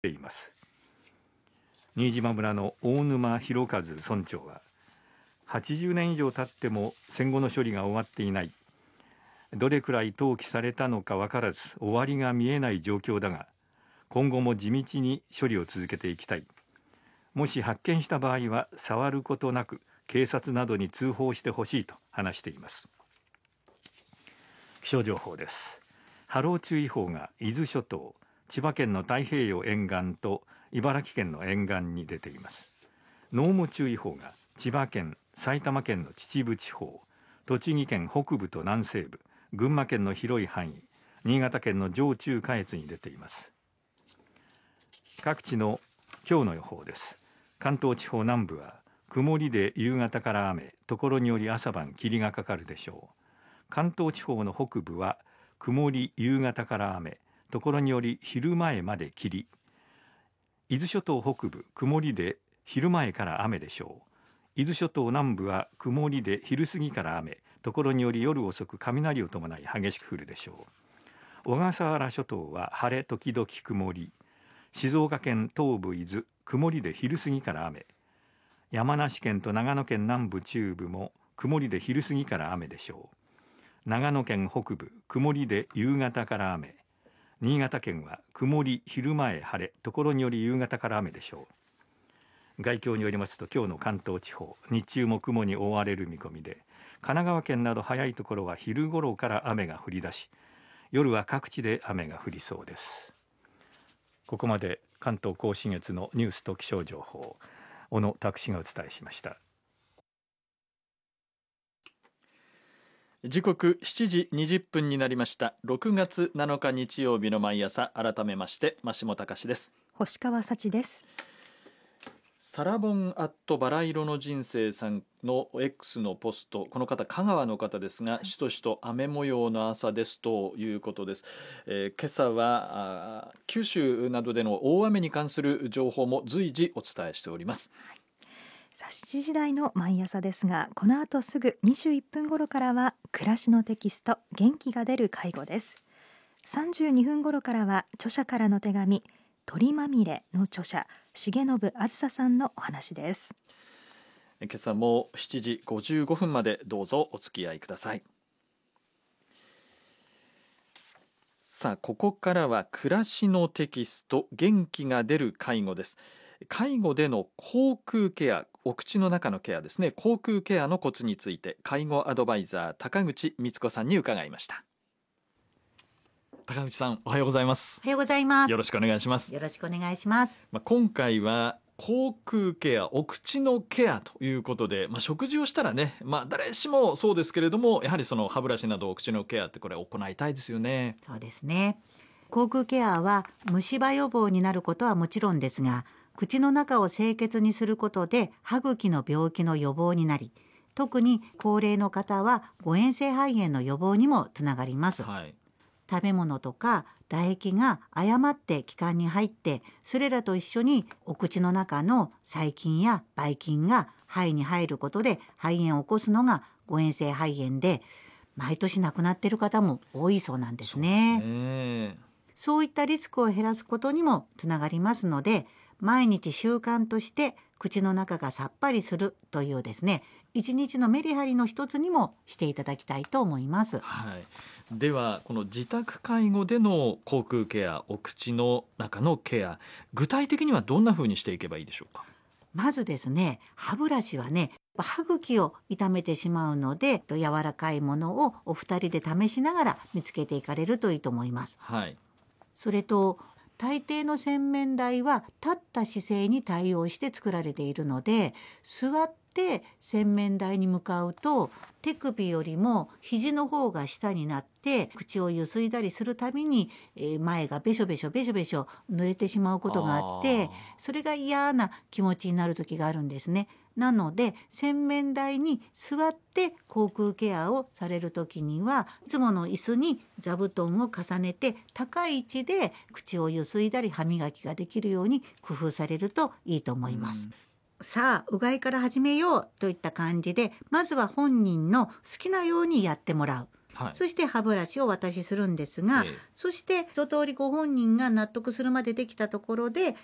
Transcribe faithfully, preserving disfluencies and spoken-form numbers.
ています。新島村の大沼博和村長は、はちじゅうねん以上経っても戦後の処理が終わっていない、どれくらい登記されたのか分からず終わりが見えない状況だが、今後も地道に処理を続けていきたい。もし発見した場合は触ることなく警察などに通報してほしいと話しています。気象情報です。波浪注意報が伊豆諸島、千葉県の太平洋沿岸と茨城県の沿岸に出ています。濃霧注意報が千葉県、埼玉県の秩父地方、栃木県北部と南西部、群馬県の広い範囲、新潟県の上中下越に出ています。各地の今日の予報です。関東地方南部は曇りで夕方から雨、ところにより朝晩霧がかかるでしょう。関東地方の北部は曇り夕方から雨、ところにより昼前まで霧。伊豆諸島北部曇りで昼前から雨でしょう。伊豆諸島南部は曇りで昼過ぎから雨、ところにより夜遅く雷を伴い激しく降るでしょう。小笠原諸島は晴れ時々曇り。静岡県東部伊豆曇りで昼過ぎから雨。山梨県と長野県南部中部も曇りで昼過ぎから雨でしょう。長野県北部曇りで夕方から雨。新潟県は曇り昼前晴れ、ところにより夕方から雨でしょう。概況によりますと、今日の関東地方、日中も雲に覆われる見込みで、神奈川県など早いところは昼頃から雨が降り出し、夜は各地で雨が降りそうです。ここまで関東甲信越のニュースと気象情報、小野拓司がお伝えしました。 時刻しちじにじゅっぷんになりました。ろくがつなのか日曜日の毎朝、改めまして増本隆です。 星川幸です。 サラボンアットバラ色の人生さんの X のポスト、この方香川の方ですが、しとしと雨模様の朝ですということです。えー、今朝は九州などでの大雨に関する情報も随時お伝えしております。 はい、さあしちじ台の毎朝ですが、この後すぐにじゅういっぷん頃からは暮らしのテキスト、元気が出る介護です。さんじゅうにふん頃からは著者からの手紙、鳥まみれの著者重信あずささんのお話です。 今朝もしちじごじゅうごふんまでどうぞお付き合いください。さあ、ここからは暮らしのテキスト、元気が出る介護です。介護での口腔ケア、お口の中のケアですね、口腔ケアのコツについて介護アドバイザー高口光子さんに伺いました。高口さん、おはようございます。 おはようございます。 よろしくお願いします。 よろしくお願いします。 まあ、今回は口腔ケア、お口のケアということで、まあ、食事をしたらね、まあ、誰しもそうですけれども、やはりその歯ブラシなどお口のケアってこれ行いたいですよね。 そうですね。口腔ケアは虫歯予防になることはもちろんですが、口の中を清潔にすることで歯茎の病気の予防になり、特に高齢の方は誤嚥性肺炎の予防にもつながります。 はい、 食べ物とか唾液が誤って気管に入って、それらと一緒にお口の中の細菌やばい菌が肺に入ることで肺炎を起こすのが誤嚥性肺炎で、毎年亡くなっている方も多いそうなんですね。 そうですね。 そういったリスクを減らすことにもつながりますので、毎日習慣として口の中がさっぱりするというですね、一日のメリハリの一つにもしていただきたいと思います。 はい、ではこの自宅介護での口腔ケア、お口の中のケア、具体的にはどんな風にしていけばいいでしょうか。 まずですね、歯ブラシはね、歯茎を痛めてしまうので、柔らかいものをお二人で試しながら見つけていかれるといいと思います。 はい、 それと大抵の洗面台は立った姿勢に対応して作られているので、座って洗面台に向かうと手首よりも肘の方が下になって口をゆすいだりするたびに、えー、前がべしょべしょべしょべしょ濡れてしまうことがあって、それが嫌な気持ちになる時があるんですね。なので洗面台に座って口腔ケアをされる時には、いつもの椅子に座布団を重ねて高い位置で口をゆすいだり歯磨きができるように工夫されるといいと思います。さあ、うがいから始めようといった感じで、まずは本人の好きなようにやってもらう。 はい、 そして歯ブラシをお渡しするんですが、 ええそして一通りご本人が納得するまでできたところで